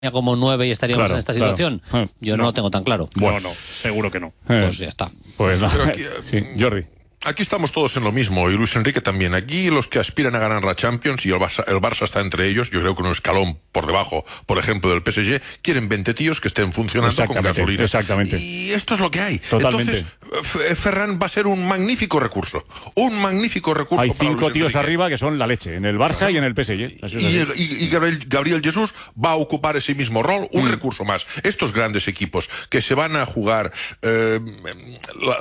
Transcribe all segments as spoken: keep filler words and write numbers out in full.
como nueve y estaríamos claro, en esta claro. situación. Eh, Yo no. no lo tengo tan claro. Bueno, no, seguro que no. Eh, pues ya está. Pues no. Aquí, sí, Jordi. Aquí estamos todos en lo mismo, y Luis Enrique también. Aquí los que aspiran a ganar la Champions, y el Barça, el Barça está entre ellos, yo creo que un escalón por debajo, por ejemplo, del P S G, quieren veinte tíos que estén funcionando con gasolina. Exactamente. Y esto es lo que hay. Totalmente. Entonces, Ferran va a ser un magnífico recurso. Un magnífico recurso. Hay para cinco Luis tíos Enrique. arriba que son la leche, en el Barça claro. y en el P S G. Eso es y, y, y Gabriel, Gabriel Jesús va a ocupar ese mismo rol, un mm. recurso más. Estos grandes equipos que se van a jugar eh, la,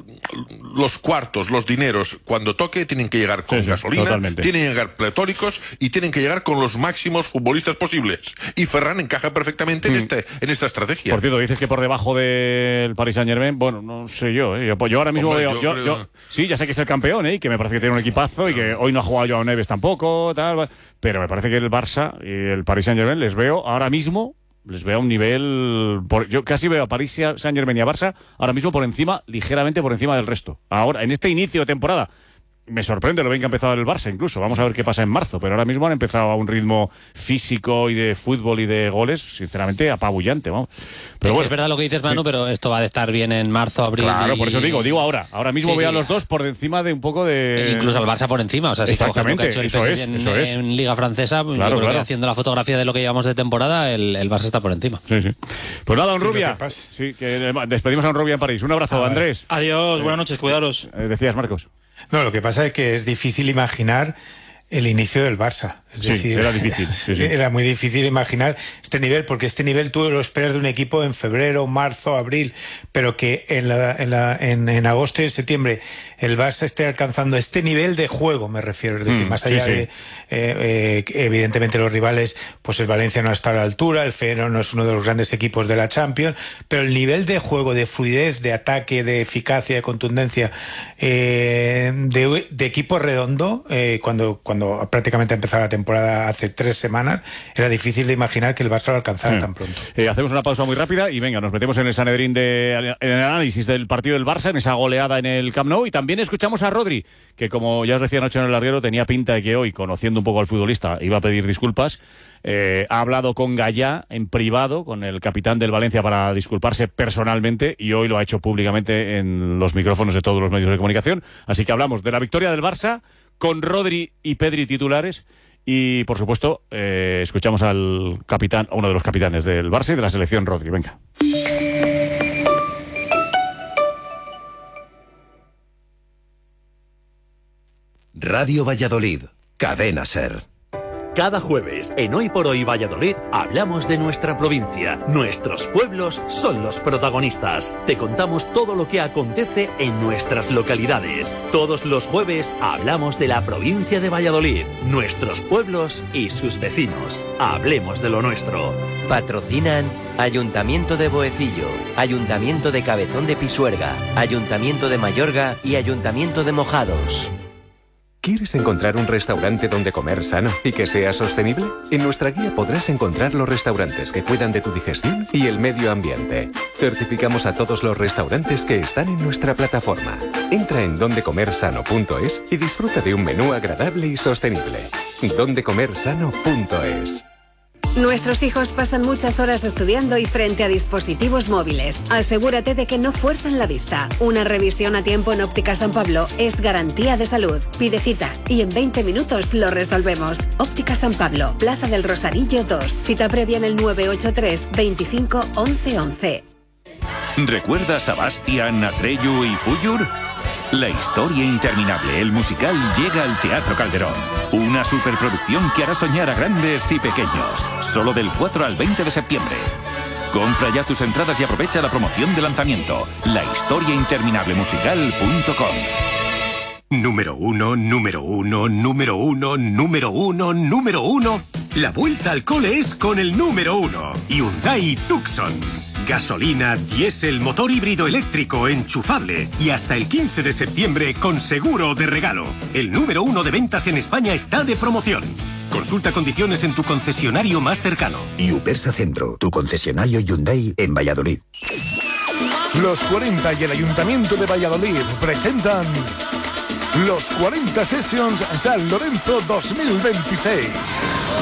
la, los cuartos, los dineros, cuando toque, tienen que llegar con sí, sí, gasolina, totalmente. Tienen que llegar pletóricos y tienen que llegar con los máximos futbolistas posibles. Y Ferran encaja perfectamente mm. en, este, en esta estrategia. Por cierto, dices que por debajo del Paris Saint-Germain, bueno, no sé yo, ¿eh? yo, yo ahora mismo Hombre, veo, yo, yo, yo, sí, ya sé que es el campeón, ¿eh? Y que me parece que tiene un equipazo y que hoy no ha jugado Joao Neves tampoco, tal, pero me parece que el Barça y el Paris Saint-Germain les veo ahora mismo, les veo a un nivel, por, yo casi veo a Paris Saint-Germain y a Barça ahora mismo por encima, ligeramente por encima del resto. Ahora, en este inicio de temporada, me sorprende lo bien que ha empezado el Barça incluso. Vamos a ver qué pasa en marzo, pero ahora mismo han empezado a un ritmo físico y de fútbol y de goles, sinceramente, apabullante, vamos. Pero es, bueno, es verdad lo que dices, Manu, sí. pero esto va a estar bien en marzo, abril. Claro, y... por eso digo, digo ahora. Ahora mismo sí, veo sí. a los dos por encima de un poco de... Incluso al Barça por encima, o sea, si exactamente, coges lo que ha hecho eso el es, en, eso es. en Liga Francesa, claro, yo creo claro. que haciendo la fotografía de lo que llevamos de temporada, el, el Barça está por encima. Sí, sí. Pues nada, don sí, Rubia. Que sí, que despedimos a don Rubia en París. Un abrazo, Andrés. Adiós, buenas noches, cuidaros. Eh, decías, Marcos. No, lo que pasa es que es difícil imaginar el inicio del Barça. Es sí, decir, era difícil. Sí, sí. Era muy difícil imaginar este nivel, porque este nivel tú lo esperas de un equipo en febrero, marzo, abril, pero que en, la, en, la, en, en agosto y en septiembre el Barça esté alcanzando este nivel de juego, me refiero. Es decir, mm, más allá sí, sí. de, eh, eh, evidentemente los rivales, pues el Valencia no está a la altura, el Feyenoord no es uno de los grandes equipos de la Champions, pero el nivel de juego, de fluidez, de ataque, de eficacia, de contundencia, eh, de, de equipo redondo, eh, cuando, cuando prácticamente empezaba la temporada temporada hace tres semanas, era difícil de imaginar que el Barça lo alcanzara sí. tan pronto. Eh, hacemos una pausa muy rápida y venga, nos metemos en el Sanedrín de en el análisis del partido del Barça, en esa goleada en el Camp Nou, y también escuchamos a Rodri, que como ya os decía anoche en el larguero, tenía pinta de que hoy, conociendo un poco al futbolista, iba a pedir disculpas. Eh, ha hablado con Gallá en privado, con el capitán del Valencia, para disculparse personalmente, y hoy lo ha hecho públicamente en los micrófonos de todos los medios de comunicación. Así que hablamos de la victoria del Barça con Rodri y Pedri titulares. Y, por supuesto, eh, escuchamos al capitán, a uno de los capitanes del Barça y de la selección, Rodri. Venga. Radio Valladolid, Cadena SER. Cada jueves, en Hoy por Hoy Valladolid, hablamos de nuestra provincia. Nuestros pueblos son los protagonistas. Te contamos todo lo que acontece en nuestras localidades. Todos los jueves hablamos de la provincia de Valladolid, nuestros pueblos y sus vecinos. Hablemos de lo nuestro. Patrocinan Ayuntamiento de Boecillo, Ayuntamiento de Cabezón de Pisuerga, Ayuntamiento de Mayorga y Ayuntamiento de Mojados. ¿Quieres encontrar un restaurante donde comer sano y que sea sostenible? En nuestra guía podrás encontrar los restaurantes que cuidan de tu digestión y el medio ambiente. Certificamos a todos los restaurantes que están en nuestra plataforma. Entra en donde comer sano punto es y disfruta de un menú agradable y sostenible. donde comer sano punto es. Nuestros hijos pasan muchas horas estudiando y frente a dispositivos móviles. Asegúrate de que no fuerzan la vista. Una revisión a tiempo en Óptica San Pablo es garantía de salud. Pide cita y en veinte minutos lo resolvemos. Óptica San Pablo, Plaza del Rosarillo dos. Cita previa en el nueve ocho tres, veinticinco, once, once. ¿Recuerdas a Bastian, Atreyu y Fuyur? La historia interminable, el musical, llega al Teatro Calderón. Una superproducción que hará soñar a grandes y pequeños. Solo del cuatro al veinte de septiembre. Compra ya tus entradas y aprovecha la promoción de lanzamiento. La historia interminable musical punto com. Número uno, número uno, número uno, número uno, número uno. La vuelta al cole es con el número uno. Hyundai Tucson. Gasolina, diésel, motor híbrido eléctrico, enchufable. Y hasta el quince de septiembre con seguro de regalo. El número uno de ventas en España está de promoción. Consulta condiciones en tu concesionario más cercano. Yupersa Centro, tu concesionario Hyundai en Valladolid. Los cuarenta y el Ayuntamiento de Valladolid presentan los cuarenta Sessions San Lorenzo dos mil veintiséis.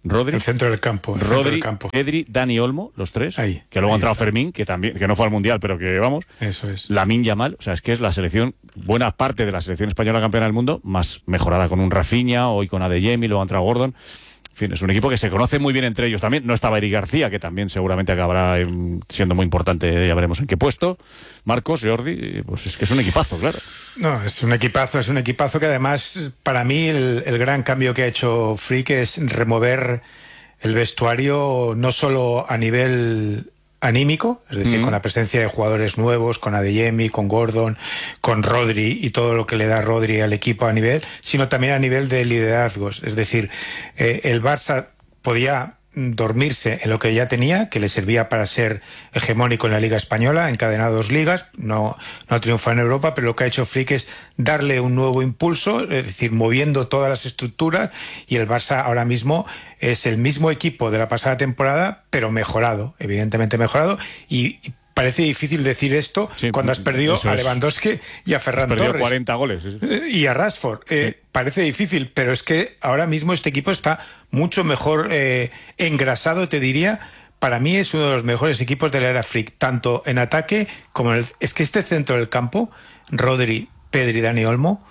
Rodri, el centro del campo, el Rodri, centro del campo. Pedri, Dani Olmo, los tres, ahí, que luego ahí ha entrado está. Fermín, que también, que no fue al Mundial, pero que vamos. Eso es. Lamine Yamal, o sea, es que es la selección, buena parte de la selección española campeona del mundo, más mejorada con un Rafinha, hoy con Adeyemi, luego ha entrado Gordon. En fin, es un equipo que se conoce muy bien entre ellos también. No estaba Eric García, que también seguramente acabará eh, siendo muy importante, ya veremos en qué puesto. Marcos, Jordi, pues es que es un equipazo, claro. No, es un equipazo, es un equipazo que además, para mí, el, el gran cambio que ha hecho Flick es remover el vestuario no solo a nivel anímico, es decir, mm. con la presencia de jugadores nuevos, con Adeyemi, con Gordon, con Rodri y todo lo que le da Rodri al equipo a nivel, sino también a nivel de liderazgos. Es decir, eh, el Barça podía dormirse en lo que ya tenía, que le servía para ser hegemónico en la Liga Española, encadenado dos ligas, no, no triunfa en Europa, pero lo que ha hecho Flick es darle un nuevo impulso, es decir, moviendo todas las estructuras, y el Barça ahora mismo es el mismo equipo de la pasada temporada, pero mejorado, evidentemente mejorado, y, y parece difícil decir esto sí, cuando has perdido a Lewandowski y a Ferran Torres. Perdido cuarenta goles. Y a Rashford. Sí. Eh, parece difícil, pero es que ahora mismo este equipo está mucho mejor eh, engrasado, te diría. Para mí es uno de los mejores equipos de la era Flick, tanto en ataque como en el... Es que este centro del campo, Rodri, Pedri, Dani Olmo,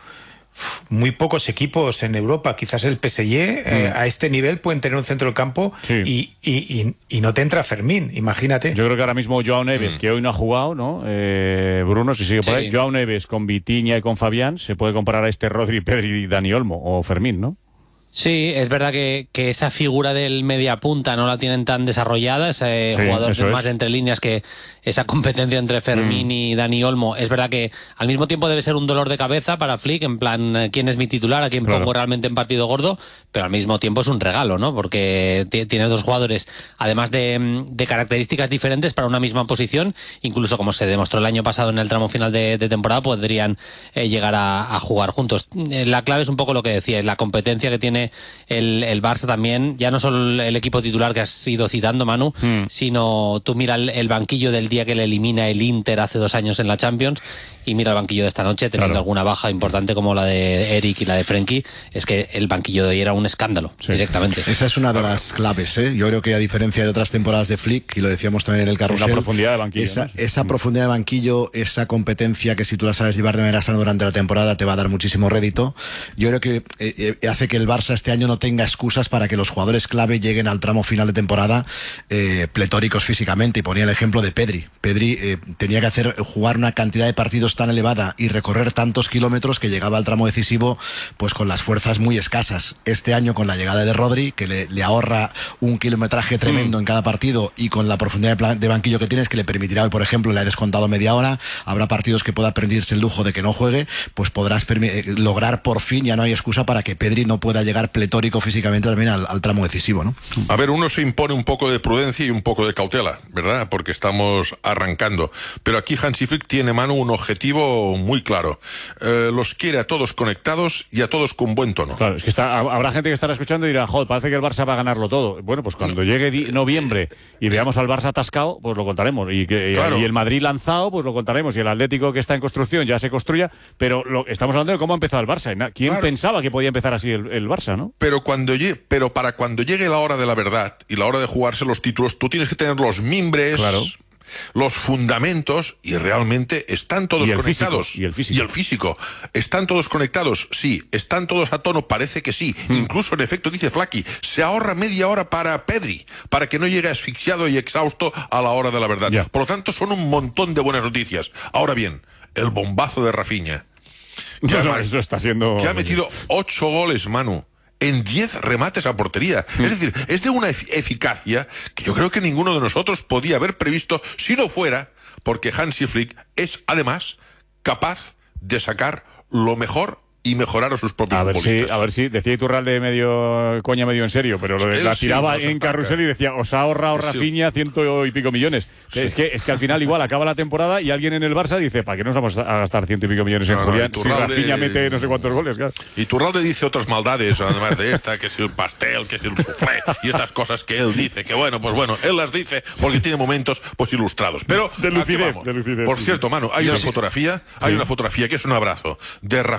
muy pocos equipos en Europa, quizás el P S G, eh, mm. a este nivel pueden tener un centro del campo sí. y, y, y, y no te entra Fermín, imagínate. Yo creo que ahora mismo Joao Neves, mm. que hoy no ha jugado, ¿no? Eh, Bruno, si sigue por sí. ahí, Joao Neves con Vitinha y con Fabián, se puede comparar a este Rodri, Pedri, Dani Olmo o Fermín, ¿no? Sí, es verdad que, que esa figura del mediapunta no la tienen tan desarrollada, ese sí, jugador más es. entre líneas, que esa competencia entre Fermín mm. y Dani Olmo, es verdad que al mismo tiempo debe ser un dolor de cabeza para Flick, en plan, ¿quién es mi titular? ¿A quién claro. pongo realmente en partido gordo? Pero al mismo tiempo es un regalo, ¿no? Porque tienes dos jugadores, además de, de características diferentes para una misma posición, incluso como se demostró el año pasado en el tramo final de, de temporada, podrían eh, llegar a, a jugar juntos. La clave es un poco lo que decía, es la competencia que tiene El, el Barça también, ya no solo el equipo titular que has ido citando, Manu, mm. sino tú mira el, el banquillo del día que le elimina el Inter hace dos años en la Champions y mira el banquillo de esta noche, teniendo claro. alguna baja importante como la de Eric y la de Frenkie, es que el banquillo de hoy era un escándalo, sí. directamente. Esa es una de las claves, ¿eh? Yo creo que a diferencia de otras temporadas de Flick, y lo decíamos también en el carrusel, la profundidad de banquillo, esa, ¿no? esa profundidad de banquillo, esa competencia que si tú la sabes llevar de manera sana durante la temporada te va a dar muchísimo rédito. Yo creo que eh, hace que el Barça este año no tenga excusas para que los jugadores clave lleguen al tramo final de temporada eh, pletóricos físicamente, y ponía el ejemplo de Pedri. Pedri eh, tenía que hacer jugar una cantidad de partidos tan elevada y recorrer tantos kilómetros que llegaba al tramo decisivo pues con las fuerzas muy escasas. Este año, con la llegada de Rodri, que le, le ahorra un kilometraje tremendo mm. en cada partido, y con la profundidad de, plan, de banquillo que tienes, que le permitirá hoy, por ejemplo, le ha descontado media hora, habrá partidos que pueda perderse el lujo de que no juegue, pues podrás lograr por fin, ya no hay excusa para que Pedri no pueda llegar pletórico físicamente también al, al tramo decisivo, ¿no? A ver, uno se impone un poco de prudencia y un poco de cautela, ¿verdad? Porque estamos arrancando. Pero aquí Hansi Flick tiene, Manu, un objetivo muy claro. Eh, los quiere a todos conectados y a todos con buen tono. Claro, es que está, habrá gente que estará escuchando y dirá, joder, parece que el Barça va a ganarlo todo. Bueno, pues cuando llegue di- noviembre y veamos al Barça atascado, pues lo contaremos. Y, que, claro. y el Madrid lanzado, pues lo contaremos. Y el Atlético, que está en construcción, ya se construya. Pero lo, estamos hablando de cómo ha empezado el Barça. ¿Quién claro. pensaba que podía empezar así el, el Barça, no? Pero, cuando llegue, pero para cuando llegue la hora de la verdad y la hora de jugarse los títulos, tú tienes que tener los mimbres... Claro. Los fundamentos, y realmente están todos y conectados. Físico, y el físico. Y el físico. ¿Están todos conectados? Sí. ¿Están todos a tono? Parece que sí. Mm. Incluso, en efecto, dice Flaky, se ahorra media hora para Pedri, para que no llegue asfixiado y exhausto a la hora de la verdad. Yeah. Por lo tanto, son un montón de buenas noticias. Ahora bien, el bombazo de Rafinha. Que, no, además, eso está siendo... que ha metido ocho goles, Manu, en diez remates a portería. Mm. Es decir, es de una efic- eficacia que yo creo que ninguno de nosotros podía haber previsto si no fuera porque Hansi Flick es, además, capaz de sacar lo mejor y mejorar a sus propios a ver futbolistas. Si, a ver si, decía Iturralde medio coña, medio en serio, pero lo de, la tiraba sí, en carrusel y decía, os ha ahorrado Rafinha ciento y pico millones. Sí. Es, que, es que al final igual acaba la temporada y alguien en el Barça dice, ¿para qué nos vamos a gastar ciento y pico millones en no, Julián no, si Rafinha mete no sé cuántos goles? Claro. Iturralde dice otras maldades, además de esta, que si el pastel, que si el soufflé, y estas cosas que él dice, que bueno, pues bueno, él las dice porque tiene momentos pues ilustrados. Pero, de lucidez, de lucidez, por sí, cierto, sí. Manu, hay Yo una sí. fotografía, hay sí. una fotografía que es un abrazo de Rafinha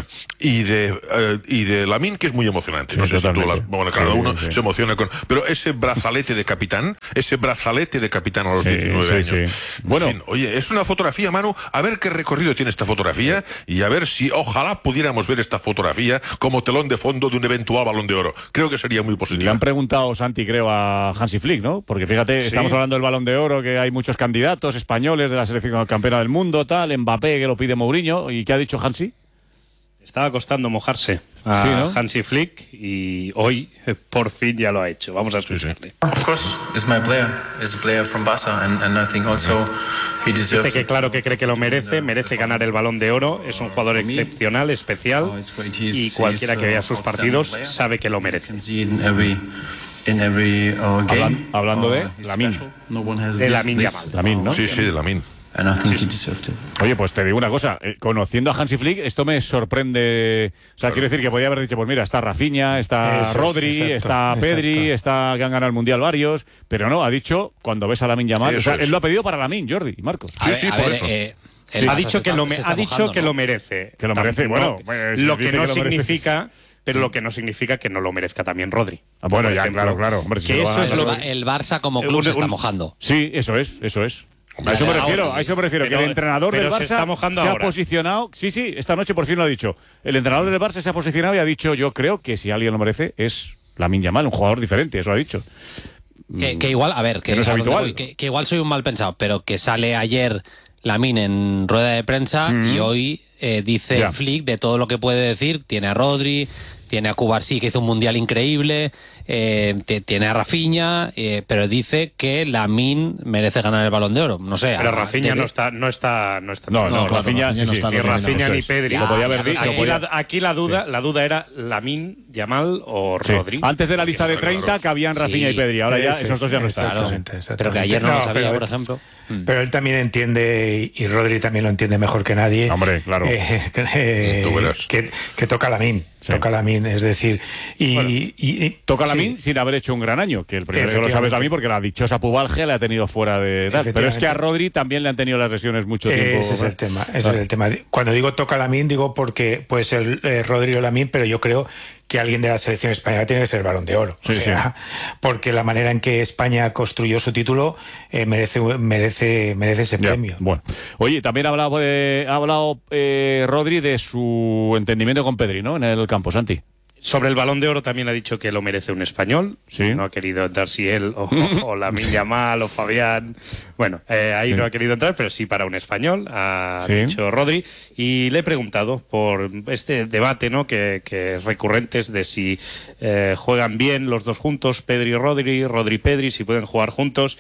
y de uh, y de Lamine, que es muy emocionante. No sí, sé totalmente. si tú las, bueno, cada sí, uno sí. se emociona con, pero ese brazalete de capitán, ese brazalete de capitán a los sí, diecinueve sí, años. Sí. Bueno, en fin, oye, es una fotografía, Manu, a ver qué recorrido tiene esta fotografía y a ver si ojalá pudiéramos ver esta fotografía como telón de fondo de un eventual Balón de Oro. Creo que sería muy positivo. Le han preguntado, Santi, creo, a Hansi Flick, ¿no? Porque fíjate, Sí. estamos hablando del Balón de Oro, que hay muchos candidatos españoles de la selección campeona del mundo, tal, Mbappé, que lo pide Mourinho. ¿Y qué ha dicho Hansi? Estaba costando mojarse a Sí, ¿no? Hansi Flick y hoy eh, por fin ya lo ha hecho. Vamos a escucharle. Of course, it's my player. It's a player from Barca, and, and I think also he deserves. Dice que claro que cree que lo merece, merece ganar el Balón de Oro, es un jugador excepcional, especial, y cualquiera que vea sus partidos sabe que lo merece. In every, in every uh, game. Hablan- hablando de Uh, he's Lamine. special. No one has De this- Lamine this- Yamal. Lamine, ¿no? Sí, sí, de Lamine. And I think he deserved it. Oye, pues te digo una cosa, eh, conociendo a Hansi Flick, esto me sorprende. O sea, quiero decir que podía haber dicho, pues mira, está Rafinha, está Eso es, Rodri, exacto, está Pedri, exacto. está que han ganado el Mundial varios, pero no, ha dicho, cuando ves a Lamine Yamal, o sea, Eso es. él lo ha pedido para Lamine, Jordi y Marcos. A ver, a ver, eh, el ha Barça dicho se que está- lo me- se está ha dicho mojando, que ¿no? lo merece. Que lo merece, Tampoco- bueno, pues, lo si que dice no que lo merece, significa, pero lo que no significa que no lo merezca también Rodri. Ah, bueno, Por ya, ejemplo. claro, claro. Hombre, si Que se lo eso va a es ganar lo El, Rodri. el Barça como club Un- se está un- mojando. Sí, eso es, eso es. A Vale, eso me ahora refiero, sí. a eso me refiero, Pero- que el entrenador pero del se Barça está mojando se ha ahora. posicionado, sí, sí, esta noche por fin lo ha dicho. El entrenador del Barça se ha posicionado y ha dicho, yo creo que si alguien lo merece es Lamine Yamal, un jugador diferente, eso ha dicho. Que, que igual, a ver, que, Que no es a dónde habitual. voy, que, que igual soy un mal pensado, pero que sale ayer Lamine en rueda de prensa y hoy eh, dice Ya. Flick de todo lo que puede decir. Tiene a Rodri, tiene a Cubarsí, que hizo un mundial increíble, eh, t- tiene a Rafinha, eh, pero dice que Lamine merece ganar el Balón de Oro. No sé. Pero a- Rafinha de- no está, no está, no está. No, no, claro, Rafinha, sí, Rafinha no sí, está, Ni Rafinha no, Rafinha eso ni es. Pedri. Lo podía haber dicho, Aquí, podía- la, aquí la duda, la duda era Lamine, Yamal o Sí. Rodri. Antes de la lista de Está claro. treinta cabían Rafinha Sí. y Pedri, ahora ya Ese esos es, dos ya no están. exactamente, Pero exactamente. que ayer no, lo sabía, pero- por ejemplo. Pero él también entiende, y Rodri también lo entiende mejor que nadie. Hombre, claro. eh, que, eh, Tú verás. que, que toca Lamine. Sí. Toca Lamine, es decir. Y, Bueno, y- y- Toca sí. Lamine sin haber hecho un gran año, que el primero que lo Efectivamente. sabes Lamine porque la dichosa pubalgia le ha tenido fuera de tal. Pero es que a Rodri también le han tenido las lesiones mucho tiempo. Ese es el tema, ese Ah. es el tema. Cuando digo toca Lamine, digo porque puede ser eh, Rodri o Lamine, pero yo creo que alguien de la selección española tiene que ser Balón de Oro. Sí, o sea, porque la manera en que España construyó su título eh, merece, merece, merece ese Ya, premio. Bueno, oye, también ha hablado, de, ha hablado eh, Rodri de su entendimiento con Pedri, ¿no? En el campo, Santi. Sobre el Balón de Oro también ha dicho que lo merece un español. Sí. No ha querido entrar si él o, o Lamine Yamal o Fabián. Bueno, eh, ahí Sí. no ha querido entrar, pero sí para un español, ha Sí. dicho Rodri. Y le he preguntado por este debate, ¿no? que, que es recurrente, es de si eh, juegan bien los dos juntos, Pedri y Rodri, Rodri y Pedri, si pueden jugar juntos.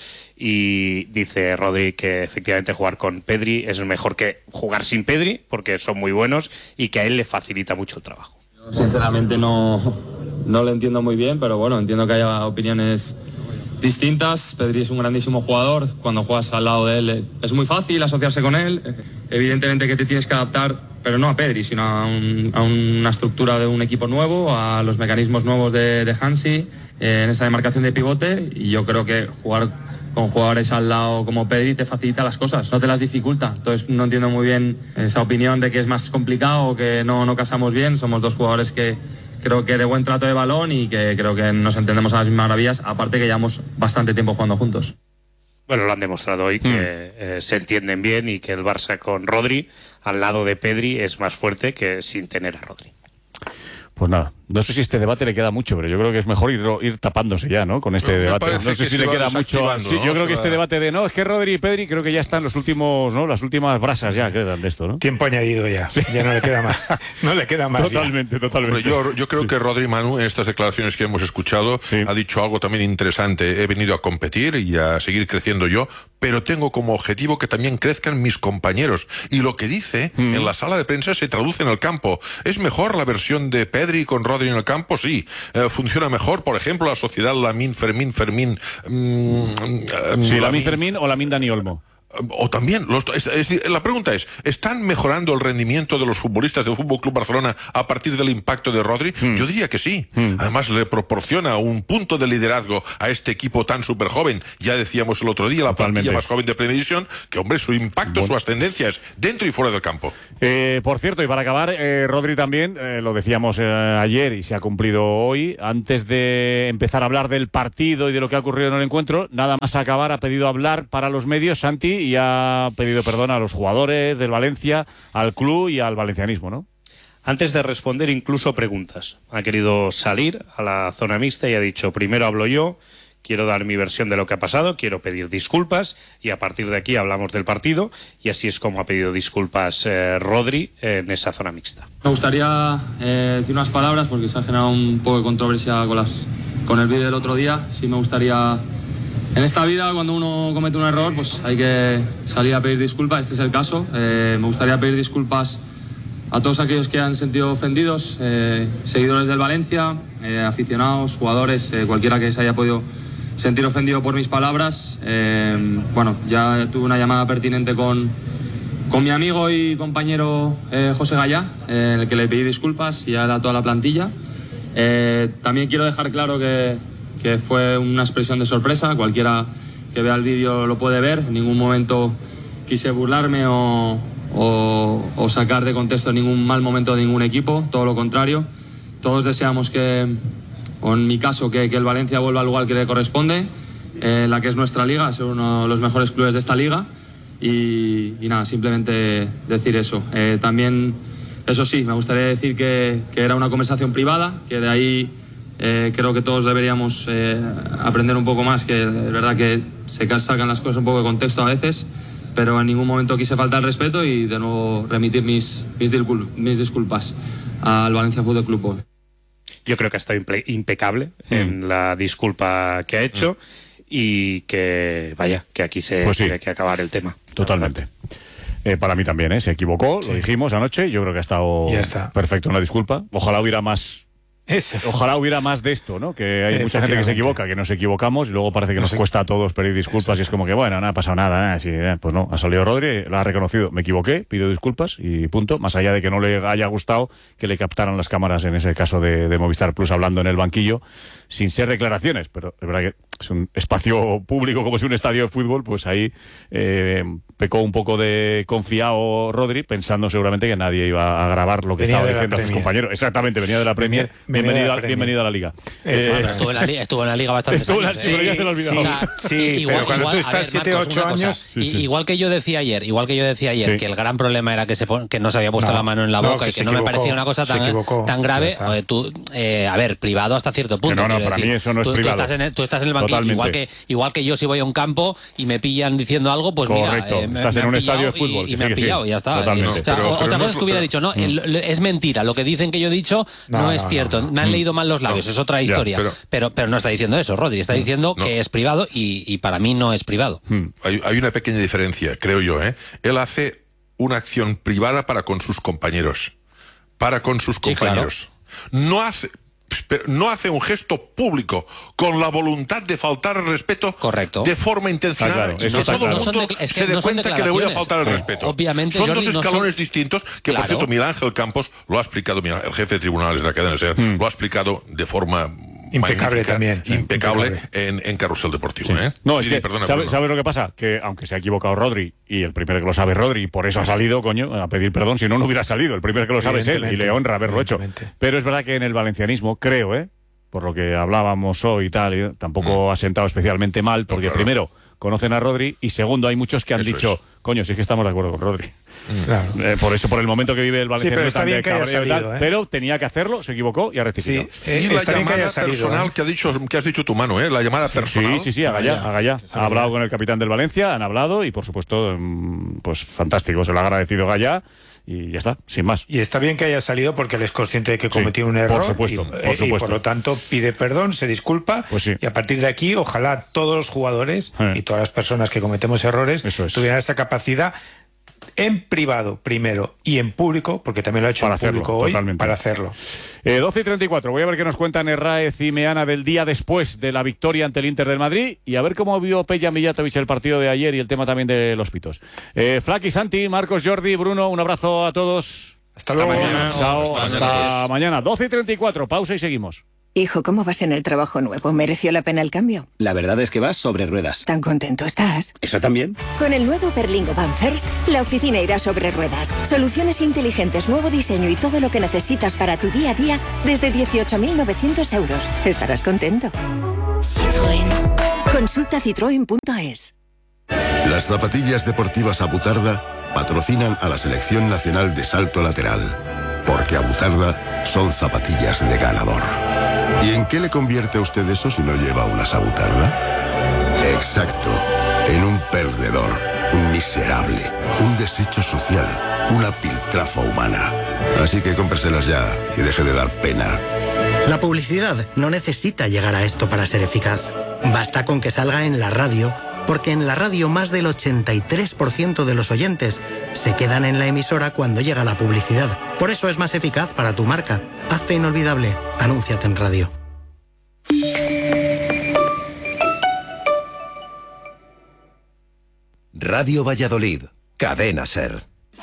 Y dice Rodri que efectivamente jugar con Pedri es mejor que jugar sin Pedri, porque son muy buenos y que a él le facilita mucho el trabajo. Sinceramente no, no lo entiendo muy bien, pero bueno, entiendo que haya opiniones distintas. Pedri es un grandísimo jugador, cuando juegas al lado de él eh, es muy fácil asociarse con él. Eh, Evidentemente que te tienes que adaptar, pero no a Pedri, sino a, un- a una estructura de un equipo nuevo, a los mecanismos nuevos de, de Hansi, eh, en esa demarcación de pivote, y yo creo que jugar con jugadores al lado como Pedri te facilita las cosas, no te las dificulta. Entonces no entiendo muy bien esa opinión de que es más complicado o que no, no casamos bien. Somos dos jugadores que creo que de buen trato de balón y que creo que nos entendemos a las mismas maravillas, aparte que llevamos bastante tiempo jugando juntos. Bueno, lo han demostrado hoy, que eh, se entienden bien y que el Barça con Rodri al lado de Pedri es más fuerte que sin tener a Rodri. Pues nada, no sé si este debate le queda mucho, pero yo creo que es mejor ir, ir tapándose ya, ¿no? Con este Me debate. parece No sé que si se le va queda mucho. desactivando, Sí, ¿no? yo creo Se que va- este debate de no, es que Rodri y Pedri creo que ya están los últimos, ¿no? Las últimas brasas ya quedan de esto, ¿no? Tiempo añadido ya. Ya no le queda más. No le queda más. ya. Totalmente, totalmente. Hombre, yo, yo creo que Rodri, Manu, en estas declaraciones que hemos escuchado, ha dicho algo también interesante. He venido a competir y a seguir creciendo yo, pero tengo como objetivo que también crezcan mis compañeros. Y lo que dice en la sala de prensa se traduce en el campo. ¿Es mejor la versión de Pedri con Rodri en el campo? Sí. Eh, ¿Funciona mejor, por ejemplo, la sociedad Lamine, Fermín, Fermín? mm, Sí, mm, Lamine Fermín o Lamine Dani Olmo. O también, los, es, es, la pregunta es, ¿están mejorando el rendimiento de los futbolistas del F C Barcelona a partir del impacto de Rodri? Mm. Yo diría que sí. Mm. Además, le proporciona un punto de liderazgo a este equipo tan súper joven. Ya decíamos el otro día, la Totalmente. plantilla más joven de Primera División, que, hombre, su impacto, bueno. su ascendencia es dentro y fuera del campo. Eh, por cierto, y para acabar, eh, Rodri también, eh, lo decíamos eh, ayer y se ha cumplido hoy, antes de empezar a hablar del partido y de lo que ha ocurrido en el encuentro, nada más acabar, ha pedido hablar para los medios, Santi, y ha pedido perdón a los jugadores del Valencia, al club y al valencianismo, ¿no? Antes de responder incluso preguntas, ha querido salir a la zona mixta y ha dicho, primero hablo yo, quiero dar mi versión de lo que ha pasado, quiero pedir disculpas y a partir de aquí hablamos del partido, y así es como ha pedido disculpas eh, Rodri en esa zona mixta. Me gustaría eh, decir unas palabras porque se ha generado un poco de controversia con, las, con el vídeo del otro día. Sí me gustaría... En esta vida, cuando uno comete un error, pues hay que salir a pedir disculpas. Este es el caso. Eh, me gustaría pedir disculpas a todos aquellos que han sentido ofendidos, eh, seguidores del Valencia, eh, aficionados, jugadores, eh, cualquiera que se haya podido sentir ofendido por mis palabras. Eh, bueno, ya tuve una llamada pertinente con, con mi amigo y compañero eh, José Gallá, eh, en el que le pedí disculpas y a toda la plantilla. Eh, también quiero dejar claro que... que fue una expresión de sorpresa, cualquiera que vea el vídeo lo puede ver, en ningún momento quise burlarme o, o, o sacar de contexto ningún mal momento de ningún equipo, todo lo contrario, todos deseamos que, o en mi caso, que, que el Valencia vuelva al lugar que le corresponde, eh, la que es nuestra liga, ser uno de los mejores clubes de esta liga, y, y nada, simplemente decir eso. Eh, también, eso sí, me gustaría decir que, que era una conversación privada, que de ahí... Eh, creo que todos deberíamos eh, aprender un poco más, que es verdad que se sacan las cosas un poco de contexto a veces, pero en ningún momento quise faltar el respeto y de nuevo remitir mis, mis, discul mis disculpas al Valencia Fútbol Club. Yo creo que ha estado impe impecable mm. en la disculpa que ha hecho mm. y que, vaya, que aquí se pues sí. tiene que acabar el tema. Totalmente. Eh, para mí también, ¿eh? Se equivocó, sí. lo dijimos anoche, yo creo que ha estado está. perfecto en la disculpa. Ojalá hubiera más... Eso. Ojalá hubiera más de esto, ¿no? Que hay mucha gente que se equivoca, que nos equivocamos y luego parece que nos cuesta a todos pedir disculpas. Eso. Y es como que, bueno, no ha pasado nada, nada así, eh, pues no, ha salido Rodri, lo ha reconocido, me equivoqué, pido disculpas y punto, más allá de que no le haya gustado que le captaran las cámaras en ese caso de, de Movistar Plus hablando en el banquillo, sin ser declaraciones, pero es verdad que es un espacio público como si un estadio de fútbol, pues ahí eh, pecó un poco de confiado Rodri, pensando seguramente que nadie iba a grabar lo que venía estaba diciendo a sus compañeros. Exactamente, venía de la Premier. Venía, Bienvenido, a, bienvenido a la Liga. Eh, estuvo, en la liga estuvo en la Liga bastante estuvo años. Sí, pero ya se lo olvidó. Sí, sí igual, pero cuando igual, tú estás siete o ocho años... Sí, sí. Igual que yo decía ayer, igual que yo decía ayer, sí. que el gran problema era que, se que no se había puesto no, la mano en la boca no, y que no equivocó, me parecía una cosa tan, tan grave. Oye, tú, eh, a ver, privado hasta cierto punto. Que no, no, para decir, mí eso no es tú, privado. Tú estás, en el, tú estás en el banquillo, igual que, igual que yo si voy a un campo y me pillan diciendo algo, pues Correcto. mira... Eh, estás en un estadio de fútbol. Y me han pillado y ya está. Otra cosa es que hubiera dicho, no, es mentira, lo que dicen que yo he dicho no es cierto, me han leído mal los labios, es otra historia. Pero, pero, pero no está diciendo eso, Rodri, está diciendo no. que es privado y, y para mí no es privado. Hay, hay una pequeña diferencia, creo yo, ¿eh? Él hace una acción privada para con sus compañeros. Para con sus compañeros. Sí, claro. No hace... Pero no hace un gesto público con la voluntad de faltar el respeto Correcto. de forma intencionada, claro, y que todo el mundo no es que se dé no cuenta que le voy a faltar el respeto. Obviamente, son Jordi, dos escalones no son... distintos que, claro. por cierto, Miguel Ángel Campos lo ha explicado, mira, el jefe de tribunales de la cadena SER, mm. lo ha explicado de forma impecable también impecable, impecable. En, en Carrusel Deportivo. Sí. ¿eh? No, es sí, que, perdona, ¿sabe, perdona. ¿sabes lo que pasa? Que aunque se ha equivocado Rodri, y el primero que lo sabe Rodri, y por eso ha salido, coño, a pedir perdón, si no, no hubiera salido. El primero que lo sabe es él, y le honra haberlo hecho. Pero es verdad que en el valencianismo, creo, ¿eh? por lo que hablábamos hoy y tal, y tampoco mm. ha sentado especialmente mal, porque no, claro. primero, conocen a Rodri, y segundo, hay muchos que han eso dicho, es. coño, sí que estamos de acuerdo con Rodri. Claro. Eh, por eso, por el momento que vive el Valencia, sí, pero, está bien que haya salido, tal, ¿eh? pero tenía que hacerlo, se equivocó y ha rectificado. Sí, eh, y la llamada que salido, personal ¿eh? que, ha dicho, que has dicho tu mano, ¿eh? la llamada personal. Sí, sí, sí, haga ya, haga ya. Ha hablado con el capitán del Valencia, han hablado y, por supuesto, pues fantástico, se lo ha agradecido Gaya. Y ya está, sin más. Y está bien que haya salido porque él es consciente de que cometió sí, un error. Por supuesto, y, por eh, supuesto. Y por lo tanto pide perdón, se disculpa. Pues sí. Y a partir de aquí, ojalá todos los jugadores eh. y todas las personas que cometemos errores es. tuvieran esa capacidad en privado primero y en público, porque también lo ha hecho para en hacerlo, público hoy, totalmente. para hacerlo. Eh, doce y treinta y cuatro, voy a ver qué nos cuentan Herráez y Meana del día después de la victoria ante el Inter del Madrid y a ver cómo vio Peja Mijatovic el partido de ayer y el tema también de los pitos. Eh, Flaki, Santi, Marcos, Jordi, Bruno, un abrazo a todos. Hasta luego. Hasta mañana. Chao, Hasta hasta mañana. mañana. doce y treinta y cuatro, pausa y seguimos. Hijo, ¿cómo vas en el trabajo nuevo? ¿Mereció la pena el cambio? La verdad es que vas sobre ruedas. ¿Tan contento estás? ¿Eso también? Con el nuevo Berlingo Van First, la oficina irá sobre ruedas. Soluciones inteligentes, nuevo diseño y todo lo que necesitas para tu día a día desde dieciocho mil novecientos euros. Estarás contento. Citroën. Consulta citroen punto es. Las zapatillas deportivas Abutarda patrocinan a la Selección Nacional de Salto Lateral. Porque Abutarda son zapatillas de ganador. ¿Y en qué le convierte a usted eso si no lleva una Abutarda? Exacto, en un perdedor, un miserable, un desecho social, una piltrafa humana. Así que cómpreselas ya y deje de dar pena. La publicidad no necesita llegar a esto para ser eficaz. Basta con que salga en la radio, porque en la radio más del ochenta y tres por ciento de los oyentes se quedan en la emisora cuando llega la publicidad. Por eso es más eficaz para tu marca. Hazte inolvidable. Anúnciate en radio. Radio Valladolid. Cadena SER.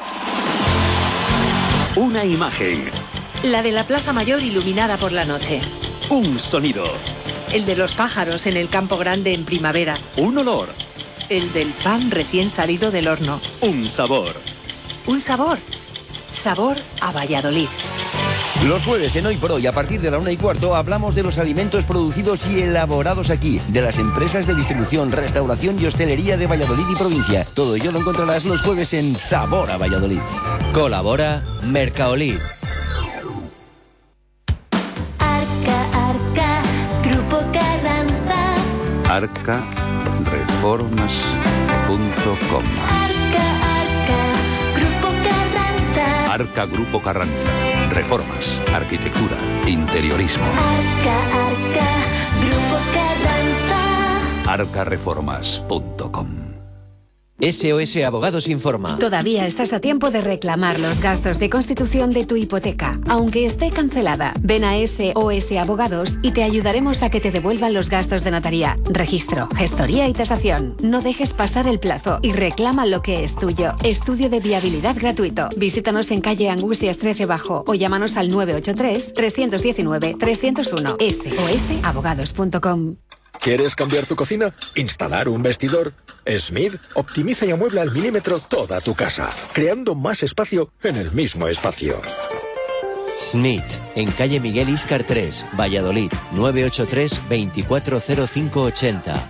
Una imagen. La de la Plaza Mayor iluminada por la noche. Un sonido. El de los pájaros en el Campo Grande en primavera. Un olor. El del pan recién salido del horno. Un sabor. Un sabor. Sabor a Valladolid. Los jueves en Hoy por Hoy, a partir de la una y cuarto, hablamos de los alimentos producidos y elaborados aquí, de las empresas de distribución, restauración y hostelería de Valladolid y provincia. Todo ello lo encontrarás los jueves en Sabor a Valladolid. Colabora Mercaolid. Arca, Arca, Grupo Carranza. arca reformas punto com. Arca, Arca, Grupo Carranza. Arca Grupo Carranza. Reformas, arquitectura, interiorismo. Arca, Arca, Grupo Carranza. arca reformas punto com. S O S Abogados informa. Todavía estás a tiempo de reclamar los gastos de constitución de tu hipoteca, aunque esté cancelada. Ven a S O S Abogados y te ayudaremos a que te devuelvan los gastos de notaría, registro, gestoría y tasación. No dejes pasar el plazo y reclama lo que es tuyo. Estudio de viabilidad gratuito. Visítanos en calle Angustias trece Bajo o llámanos al nueve ocho tres, tres uno nueve, tres cero uno. S O S abogados punto com. ¿Quieres cambiar tu cocina? ¿Instalar un vestidor? Smith optimiza y amuebla al milímetro toda tu casa, creando más espacio en el mismo espacio. Smith, en calle Miguel Íscar tres, Valladolid, nueve ocho tres, veinticuatro cero cinco ochenta.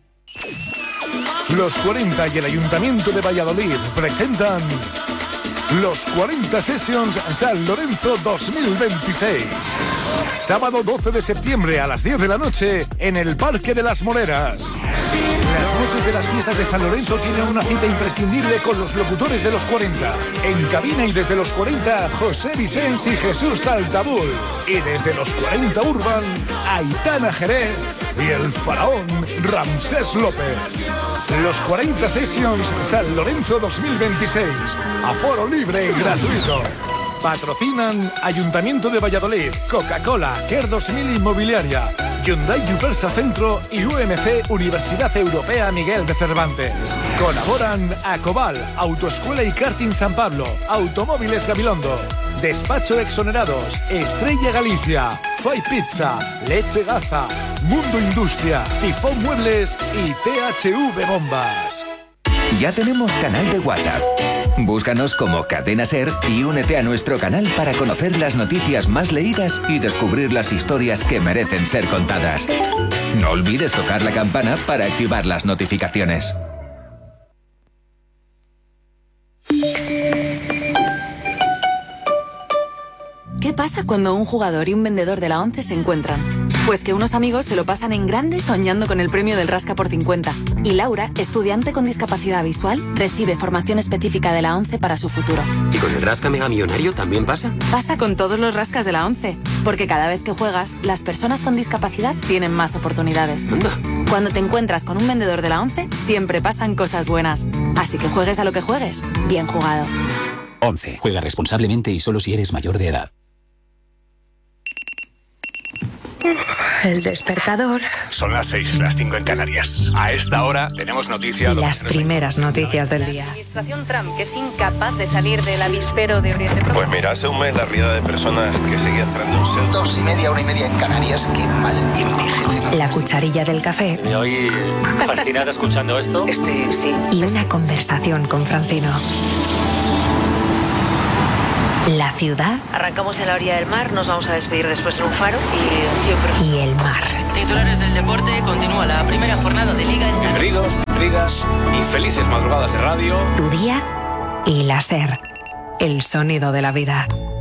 Los cuarenta y el Ayuntamiento de Valladolid presentan los cuarenta Sessions San Lorenzo dos mil veintiséis. Sábado doce de septiembre a las diez de la noche en el Parque de las Moreras. Las noches de las fiestas de San Lorenzo tienen una cita imprescindible con los locutores de los cuarenta. En cabina y desde los cuarenta, José Vicens y Jesús Taltabul. Y desde los cuarenta Urban, Aitana Jerez y el faraón Ramsés López. Los cuarenta Sessions San Lorenzo dos mil veintiséis. Aforo libre y gratuito. Patrocinan Ayuntamiento de Valladolid, Coca-Cola, Care dos mil Inmobiliaria, Hyundai Yupersa Centro y U M C Universidad Europea Miguel de Cervantes. Colaboran Acobal, Autoescuela y Karting San Pablo, Automóviles Gabilondo, Despacho Exonerados, Estrella Galicia, Fai Pizza, Leche Gaza, Mundo Industria, Tifón Muebles y T H V Bombas. Ya tenemos canal de WhatsApp. Búscanos como Cadena SER y únete a nuestro canal para conocer las noticias más leídas y descubrir las historias que merecen ser contadas. No olvides tocar la campana para activar las notificaciones. ¿Qué pasa cuando un jugador y un vendedor de la ONCE se encuentran? Pues que unos amigos se lo pasan en grande soñando con el premio del Rasca por cincuenta. Y Laura, estudiante con discapacidad visual, recibe formación específica de la ONCE para su futuro. ¿Y con el Rasca Mega Millonario también pasa? Pasa con todos los rascas de la ONCE. Porque cada vez que juegas, las personas con discapacidad tienen más oportunidades. Cuando te encuentras con un vendedor de la ONCE, siempre pasan cosas buenas. Así que juegues a lo que juegues, bien jugado. ONCE. Juega responsablemente y solo si eres mayor de edad. El despertador. Son las seis, las cinco en Canarias. A esta hora tenemos noticias. Y las primeras noticias del día. La administración Trump, que es incapaz de salir del avispero de Oriente Próximo. Pues mira, hace un mes la riada de personas que seguía entrando en Ceuta. Dos y media, una y media en Canarias, qué mal envejece. La cucharilla del café. Me oí fascinada escuchando esto. Este, sí. Y una conversación con Francino. La ciudad. Arrancamos en la orilla del mar, nos vamos a despedir después en un faro y siempre. Y el mar. Titulares del deporte, continúa la primera jornada de Liga. Bienvenidos, ligas y felices madrugadas de radio. Tu día y la SER. El sonido de la vida.